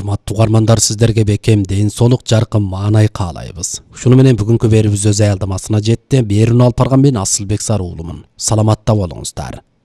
Урматтуу угармандар, сиздерге бекем ден соолук, жаркын маанай каалайбыз. Ушуну менен бүгүнкү берүүбүз өз аялдамасына жетти. Берүүнү алып барган мен Асылбек Сарыуулумун. Саламатта болуңуздар.